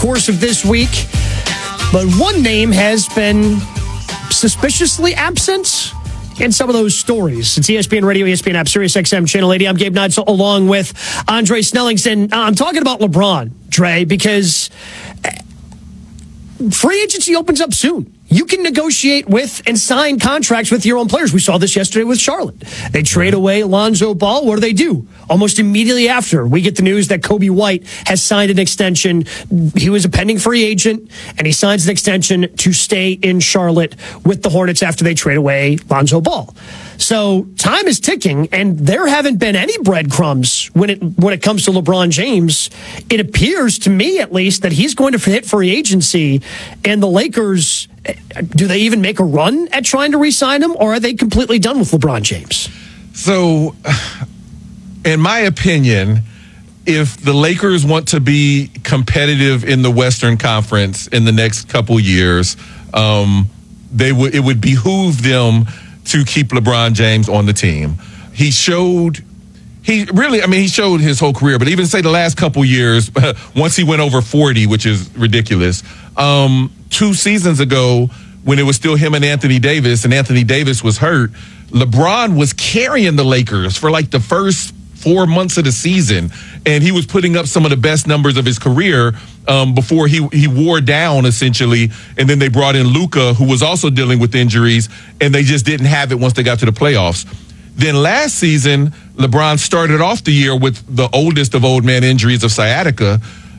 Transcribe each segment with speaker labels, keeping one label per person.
Speaker 1: course of this week. But one name has been suspiciously absent in some of those stories. It's ESPN Radio, ESPN app, Sirius XM, Channel 80. I'm Gabe Knights along with Andre Snellings. And I'm talking about LeBron, Dre, because free agency opens up soon. You can negotiate with and sign contracts with your own players. We saw this yesterday with Charlotte. They trade away Lonzo Ball. What do? Almost immediately after, we get the news that Kobe White has signed an extension. He was a pending free agent, and he signs an extension to stay in Charlotte with the Hornets after they trade away Lonzo Ball. So time is ticking, and there haven't been any breadcrumbs when it comes to LeBron James. It appears to me, at least, that he's going to hit free agency, and the Lakers, do they even make a run at trying to re-sign him, or are they completely done with LeBron James?
Speaker 2: So, in my opinion, if the Lakers want to be competitive in the Western Conference in the next couple years, it would behoove them to keep LeBron James on the team. He showed his whole career, but even say the last couple years, once he went over 40, which is ridiculous. 2 seasons ago, when it was still him and Anthony Davis was hurt, LeBron was carrying the Lakers for like the first 4 months of the season, and he was putting up some of the best numbers of his career before he wore down, essentially, and then they brought in Luka, who was also dealing with injuries, and they just didn't have it once they got to the playoffs. Then last season, LeBron started off the year with the oldest of old man injuries of sciatica,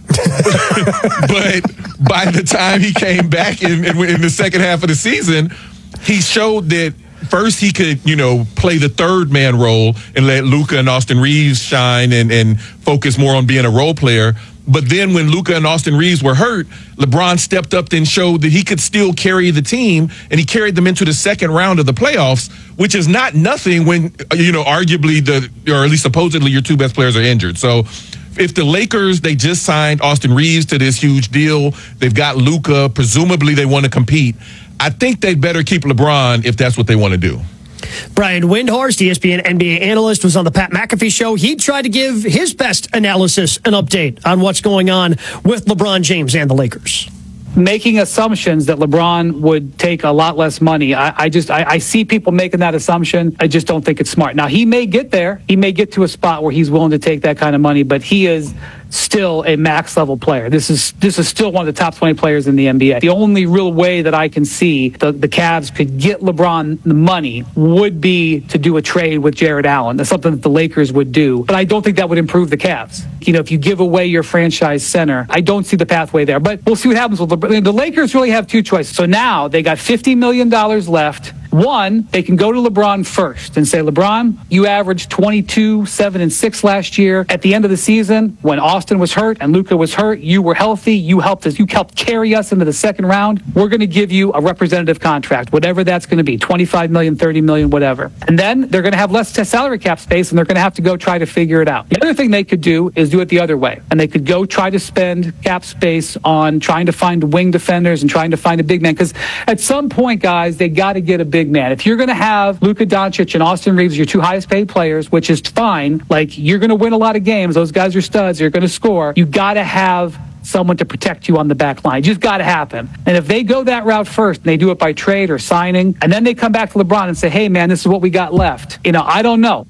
Speaker 2: but by the time he came back in the second half of the season, he showed that first he could, play the third man role and let Luka and Austin Reeves shine and focus more on being a role player. But then when Luka and Austin Reeves were hurt, LeBron stepped up and showed that he could still carry the team, and he carried them into the second round of the playoffs, which is not nothing when, arguably or at least supposedly your two best players are injured. So if the Lakers, they just signed Austin Reeves to this huge deal, they've got Luka, presumably they want to compete, I think they better keep LeBron if that's what they want to do.
Speaker 1: Brian Windhorst, ESPN NBA analyst, was on the Pat McAfee show. He tried to give his best analysis and update on what's going on with LeBron James and the Lakers.
Speaker 3: Making assumptions that LeBron would take a lot less money. I see people making that assumption. I just don't think it's smart. Now, he may get there. He may get to a spot where he's willing to take that kind of money, but he is still a max level player. This is still one of the top 20 players in the NBA. The only real way that I can see the Cavs could get LeBron the money would be to do a trade with Jared Allen. That's something that the Lakers would do, but I don't think that would improve the Cavs. If you give away your franchise center, I don't see the pathway there, but we'll see what happens with LeBron. The Lakers really have two choices. So now they got $50 million left. One, they can go to LeBron first and say, LeBron, you averaged 22, 7, and 6 last year. At the end of the season, when Austin was hurt and Luka was hurt, you were healthy. You helped us. You helped carry us into the second round. We're going to give you a representative contract, whatever that's going to be, $25 million, $30 million, whatever. And then they're going to have less salary cap space, and they're going to have to go try to figure it out. The other thing they could do is do it the other way, and they could go try to spend cap space on trying to find wing defenders and trying to find a big man, because at some point, guys, they got to get a big man. If you're going to have Luka Doncic and Austin Reeves, your two highest paid players, which is fine, like you're going to win a lot of games. Those guys are studs. You're going to score. You got to have someone to protect you on the back line. Just got to happen. And if they go that route first, and they do it by trade or signing, and then they come back to LeBron and say, hey, man, this is what we got left. I don't know.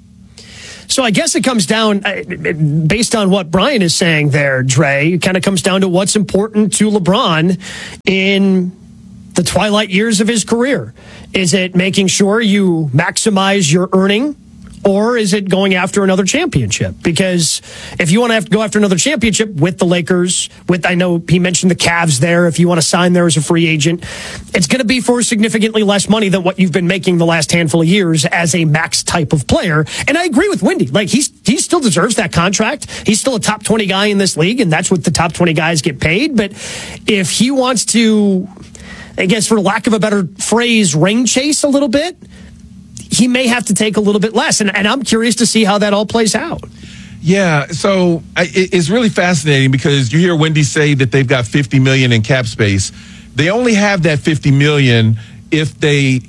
Speaker 1: So I guess it comes down, based on what Brian is saying there, Dre, it kind of comes down to what's important to LeBron in the twilight years of his career. Is it making sure you maximize your earning, or is it going after another championship? Because if you want to have to go after another championship with the Lakers, I know he mentioned the Cavs there, if you want to sign there as a free agent, it's going to be for significantly less money than what you've been making the last handful of years as a max type of player. And I agree with Wendy. Like, he still deserves that contract. He's still a top 20 guy in this league, and that's what the top 20 guys get paid. But if he wants to, I guess, for lack of a better phrase, ring chase a little bit, he may have to take a little bit less. And I'm curious to see how that all plays out.
Speaker 2: Yeah, so it's really fascinating because you hear Wendy say that they've got $50 million in cap space. They only have that $50 million if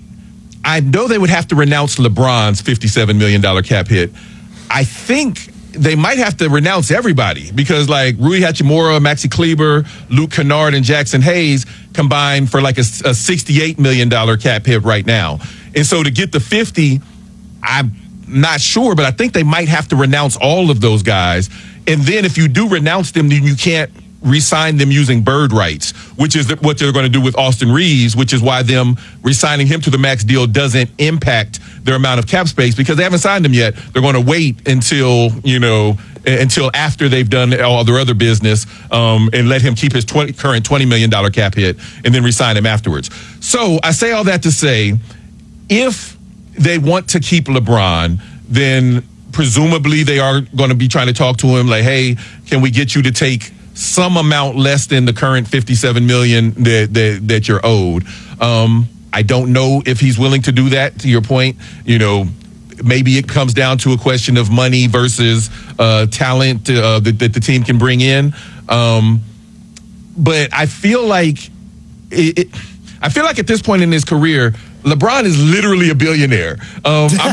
Speaker 2: I know they would have to renounce LeBron's $57 million cap hit. I think they might have to renounce everybody because like Rui Hachimura, Maxi Kleber, Luke Kennard, and Jackson Hayes combined for like a $68 million cap hit right now. And so to get the 50, I'm not sure, but I think they might have to renounce all of those guys. And then if you do renounce them, then you can't re-sign them using bird rights, which is what they're going to do with Austin Reeves, which is why them re-signing him to the max deal doesn't impact their amount of cap space because they haven't signed him yet. They're going to wait until after they've done all their other business and let him keep his current $20 million cap hit and then re-sign him afterwards. So I say all that to say, if they want to keep LeBron, then presumably they are going to be trying to talk to him like, hey, can we get you to take some amount less than the current $57 million that you're owed. I don't know if he's willing to do that, to your point. Maybe it comes down to a question of money versus talent that the team can bring in. But I feel like at this point in his career, LeBron is literally a billionaire. I'm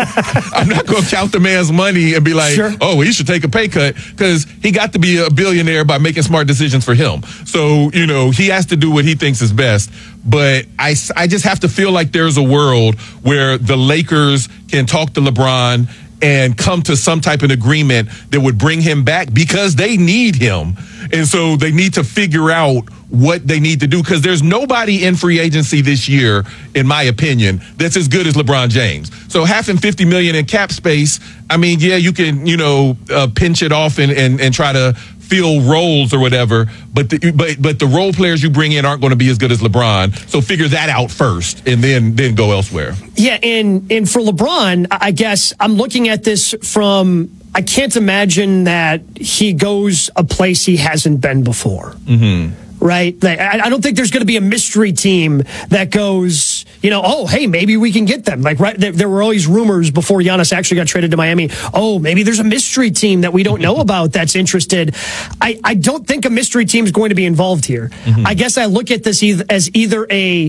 Speaker 2: not going to count the man's money and be like, sure, oh, he should take a pay cut because he got to be a billionaire by making smart decisions for him. So, he has to do what he thinks is best. But I just have to feel like there's a world where the Lakers can talk to LeBron and come to some type of agreement that would bring him back because they need him. And so they need to figure out what they need to do because there's nobody in free agency this year, in my opinion, that's as good as LeBron James. So having $50 million in cap space, I mean, yeah, you can, pinch it off and try to fill roles or whatever, but the role players you bring in aren't going to be as good as LeBron. So figure that out first and then go elsewhere. Yeah,
Speaker 1: and for LeBron, I guess I'm looking at this from, I can't imagine that he goes a place he hasn't been before. Mm-hmm. Right? I don't think there's going to be a mystery team that goes, oh, hey, maybe we can get them. Like, right, there were always rumors before Giannis actually got traded to Miami. Oh, maybe there's a mystery team that we don't know about that's interested. I don't think a mystery team is going to be involved here. Mm-hmm. I guess I look at this as either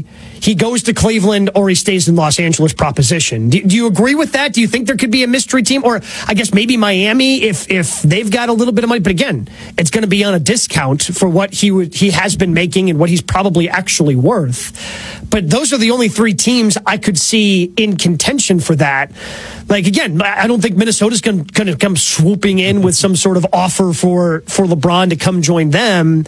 Speaker 1: he goes to Cleveland or he stays in Los Angeles proposition. Do you agree with that? Do you think there could be a mystery team? Or I guess maybe Miami if they've got a little bit of money. But again, it's going to be on a discount for what he has been making and what he's probably actually worth. But those are the only three teams I could see in contention for that. Like, again, I don't think Minnesota's going to come swooping in with some sort of offer for LeBron to come join them.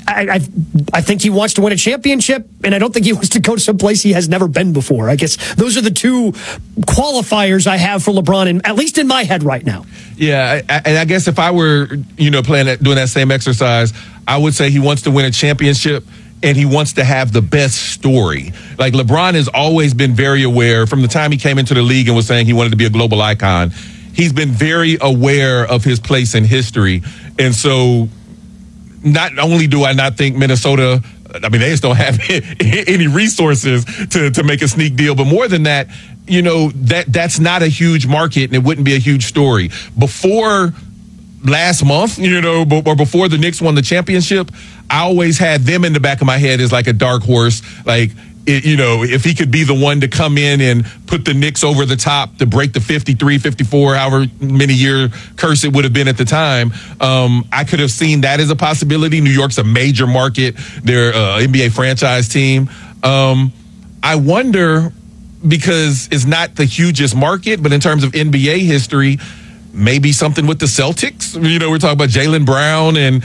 Speaker 1: I think he wants to win a championship, and I don't think he wants to go to some place he has never been before. I guess those are the two qualifiers I have for LeBron, at least in my head right now.
Speaker 2: Yeah, and I guess if I were, doing that same exercise, I would say he wants to win a championship and he wants to have the best story. Like, LeBron has always been very aware from the time he came into the league and was saying he wanted to be a global icon. He's been very aware of his place in history. And so not only do I not think Minnesota, I mean, they just don't have any resources to make a sneak deal, but more than that, that's not a huge market and it wouldn't be a huge story. Before last month, or before the Knicks won the championship, I always had them in the back of my head as like a dark horse. Like, if he could be the one to come in and put the Knicks over the top to break the 53, 54, however many year curse it would have been at the time, I could have seen that as a possibility. New York's a major market. They're an NBA franchise team. I wonder, because it's not the hugest market, but in terms of NBA history, maybe something with the Celtics. We're talking about Jaylen Brown and,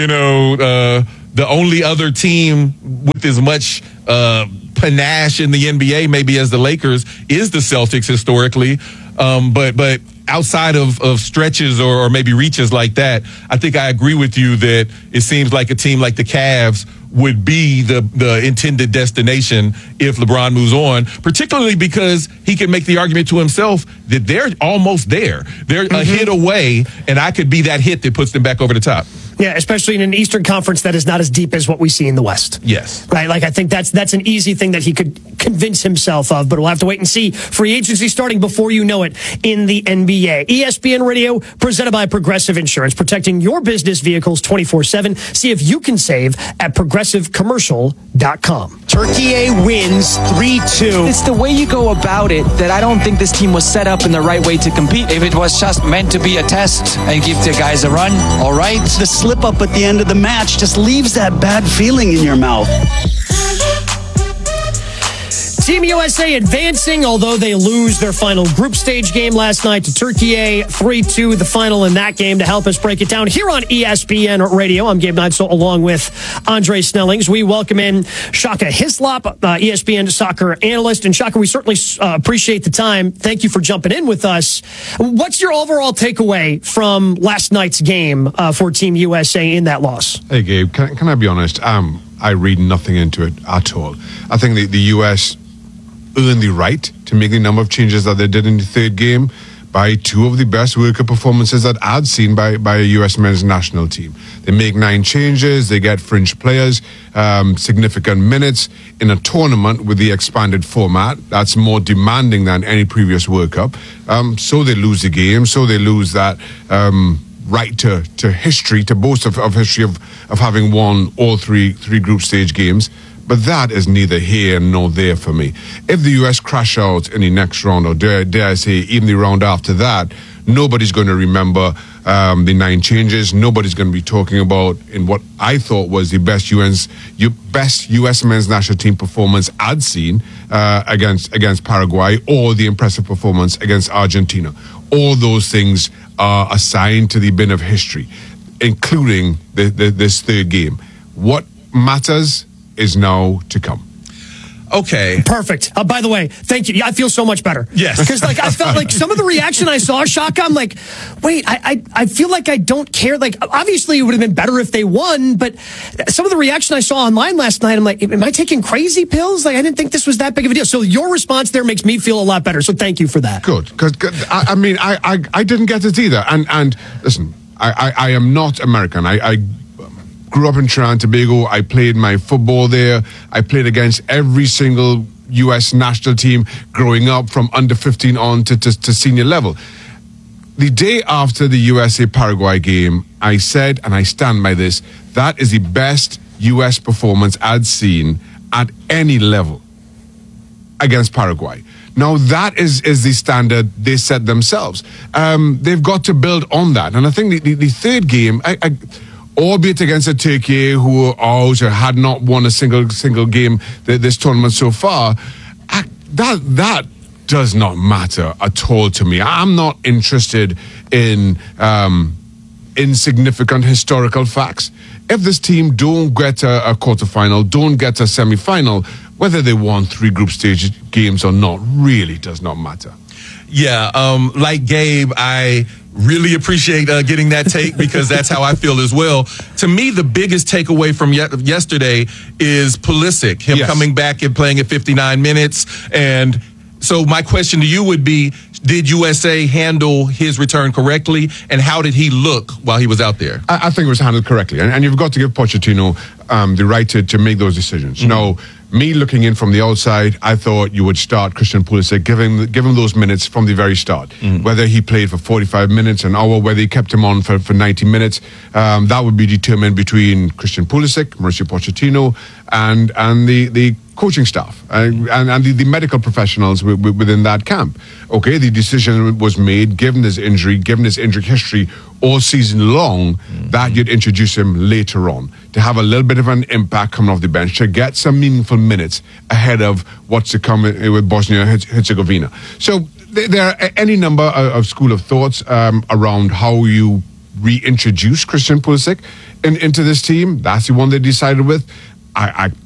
Speaker 2: the only other team with as much panache in the NBA maybe as the Lakers is the Celtics historically. But outside of stretches or maybe reaches like that, I think I agree with you that it seems like a team like the Cavs would be the intended destination if LeBron moves on, particularly because he can make the argument to himself that they're almost there. They're a hit away, and I could be that hit that puts them back over the top.
Speaker 1: Yeah, especially in an Eastern Conference that is not as deep as what we see in the West.
Speaker 2: Yes.
Speaker 1: Right? Like, I think that's an easy thing that he could convince himself of, but we'll have to wait and see. Free agency starting before you know it in the NBA. ESPN Radio, presented by Progressive Insurance, protecting your business vehicles 24/7. See if you can save at progressivecommercial.com.
Speaker 4: Turkey wins 3-2.
Speaker 5: It's the way you go about it that I don't think this team was set up in the right way to compete.
Speaker 6: If it was just meant to be a test and give the guys a run, all right.
Speaker 4: The slip up at the end of the match just leaves that bad feeling in your mouth.
Speaker 1: Team USA advancing, although they lose their final group stage game last night to Turkey, 3-2, the final in that game. To help us break it down here on ESPN Radio, I'm Gabe Neitzel along with Andre Snellings. We welcome in Shaka Hislop, ESPN soccer analyst. And Shaka, we certainly appreciate the time. Thank you for jumping in with us. What's your overall takeaway from last night's game for Team USA in that loss?
Speaker 7: Hey, Gabe, can I be honest? I read nothing into it at all. I think the U.S. earned the right to make the number of changes that they did in the third game by two of the best World Cup performances that I'd seen by a U.S. men's national team. They make 9 changes, they get fringe players, significant minutes in a tournament with the expanded format that's more demanding than any previous World Cup. So they lose the game, so they lose that right to history, to boast of history of having won all three group stage games. But that is neither here nor there for me. If the U.S. crash out in the next round, or dare I say even the round after that, nobody's going to remember the 9 changes. Nobody's going to be talking about in what I thought was the best U.S. men's national team performance I'd seen against Paraguay, or the impressive performance against Argentina. All those things are assigned to the bin of history, including this third game. What matters is now to come.
Speaker 2: Okay.
Speaker 1: Perfect. By the way, thank you. I feel so much better.
Speaker 2: Yes.
Speaker 1: Because I felt like some of the reaction I saw, Shaka, I'm like, wait, I feel like I don't care. Like, obviously it would have been better if they won, but some of the reaction I saw online last night, I'm like, am I taking crazy pills? Like, I didn't think this was that big of a deal. So your response there makes me feel a lot better. So thank you for that.
Speaker 7: Good. Because I didn't get it either. And listen, I am not American. I grew up in Trinidad and Tobago. I played my football there. I played against every single U.S. national team growing up from under 15 on to senior level. The day after the USA-Paraguay game, I said, and I stand by this, that is the best U.S. performance I'd seen at any level against Paraguay. Now, that is the standard they set themselves. They've got to build on that. And I think the third game, albeit against a Turkey who are out or had not won a single game this tournament so far, that does not matter at all to me. I'm not interested in insignificant historical facts. If this team don't get a quarterfinal, don't get a semi-final, whether they won 3 group stage games or not really does not matter.
Speaker 2: Yeah, like Gabe, I really appreciate getting that take, because that's how I feel as well. To me, the biggest takeaway from yesterday is Pulisic, him coming back and playing at 59 minutes. And so my question to you would be, did USA handle his return correctly, and how did he look while he was out there?
Speaker 7: I think it was handled correctly, and you've got to give Pochettino the right to make those decisions. Mm-hmm. Now, me looking in from the outside, I thought you would start Christian Pulisic, give him those minutes from the very start. Mm-hmm. Whether he played for 45 minutes, an hour, whether he kept him on for 90 minutes, that would be determined between Christian Pulisic, Mauricio Pochettino, and the coaching staff and the medical professionals within that camp. Okay, the decision was made, given his injury history all season long, that you'd introduce him later on to have a little bit of an impact coming off the bench, to get some meaningful minutes ahead of what's to come with Bosnia-Herzegovina. So there are any number of school of thoughts around how you reintroduce Christian Pulisic into this team. That's the one they decided with. I